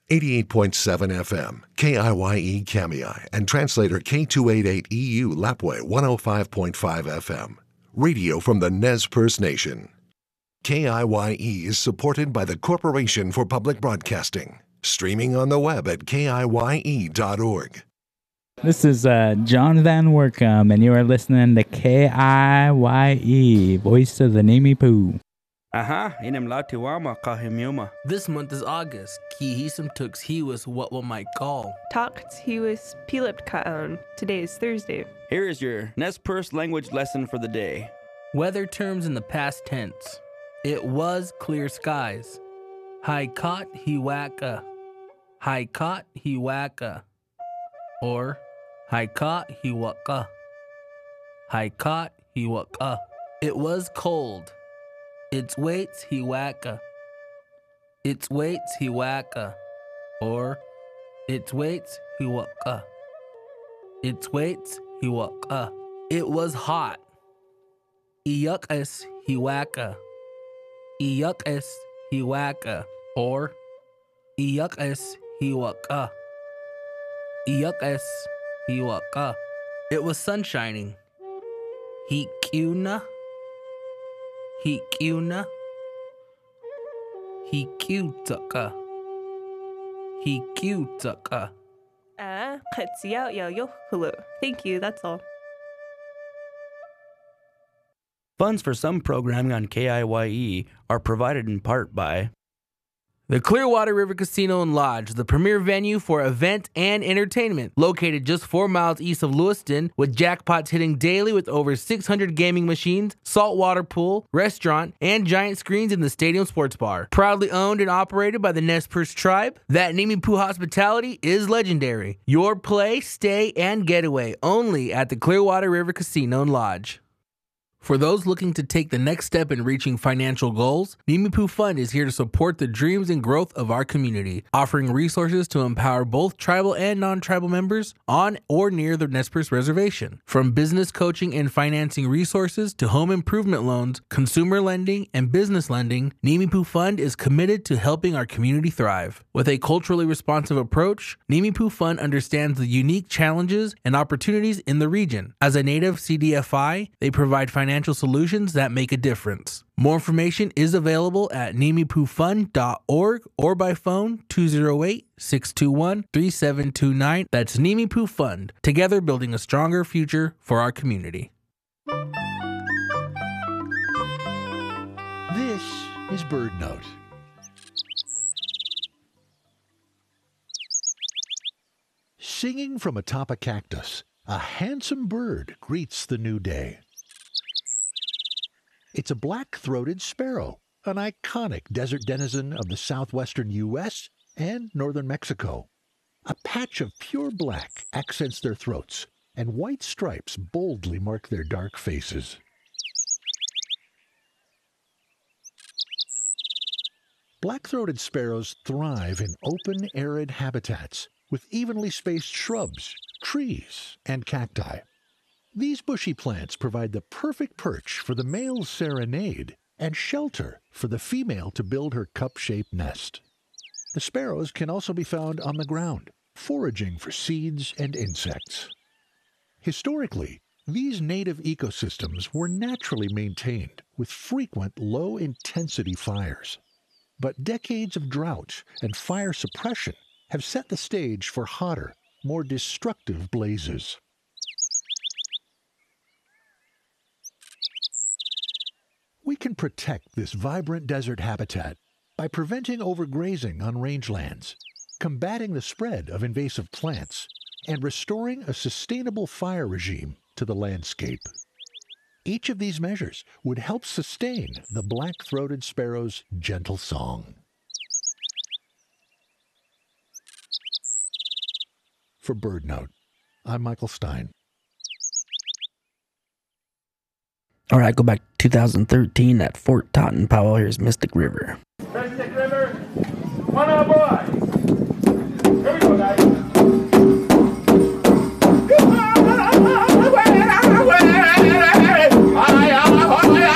88.7 FM, KIYE Kamiai, and translator K288EU Lapwai 105.5 FM. Radio from the Nez Perce Nation. KIYE is supported by the Corporation for Public Broadcasting. Streaming on the web at KIYE.org. This is John Van Workham, and you are listening to KIYE, voice of the Nimi Poo. Inem Latiwama Kahimiuma. This month is August. Kihisum Tux he was what one might call. Talked he was Pilipt Kaon. Today is Thursday. Here is your Nez Perce language lesson for the day. Weather terms in the past tense. It was clear skies. Haikot hiwaka. Haikot hiwaka. Or Haikot hiwaka. Haikot hiwaka. It was cold. Its weights hiwaka. Its weights hiwaka. Or its weights hiwaka. Its weights hiwaka. It was hot. Iyukas hiwaka. Iyukas hiwaka. Or Iyukas hiwaka. Iyukas hiwaka. It was sun shining. Hikyuna. Hikyuna. Hikyutaka. Hikyutaka. Thank you, that's all. Funds for some programming on KIYE are provided in part by the Clearwater River Casino and Lodge, the premier venue for event and entertainment, located just 4 miles east of Lewiston, with jackpots hitting daily with over 600 gaming machines, saltwater pool, restaurant, and giant screens in the stadium sports bar. Proudly owned and operated by the Nez Perce tribe, that Nimi Poo hospitality is legendary. Your play, stay, and getaway only at the Clearwater River Casino and Lodge. For those looking to take the next step in reaching financial goals, Nimi Poo Fund is here to support the dreams and growth of our community, offering resources to empower both tribal and non-tribal members on or near the Nez Perce Reservation. From business coaching and financing resources to home improvement loans, consumer lending, and business lending, Nimi Poo Fund is committed to helping our community thrive. With a culturally responsive approach, Nimi Poo Fund understands the unique challenges and opportunities in the region. As a native CDFI, they provide financial solutions that make a difference. More information is available at nimipoofund.org or by phone 208-621-3729. That's Nimi Poo Fund, together building a stronger future for our community. This is Bird Note. Singing from atop a cactus, a handsome bird greets the new day. It's a black-throated sparrow, an iconic desert denizen of the southwestern U.S. and northern Mexico. A patch of pure black accents their throats, and white stripes boldly mark their dark faces. Black-throated sparrows thrive in open, arid habitats with evenly spaced shrubs, trees, and cacti. These bushy plants provide the perfect perch for the male's serenade and shelter for the female to build her cup-shaped nest. The sparrows can also be found on the ground, foraging for seeds and insects. Historically, these native ecosystems were naturally maintained with frequent low-intensity fires. But decades of drought and fire suppression have set the stage for hotter, more destructive blazes. We can protect this vibrant desert habitat by preventing overgrazing on rangelands, combating the spread of invasive plants, and restoring a sustainable fire regime to the landscape. Each of these measures would help sustain the black-throated sparrow's gentle song. For Bird Note, I'm Michael Stein. All right, go back to 2013 at Fort Totten Powell. Here's Mystic River. Mystic River, one on boy.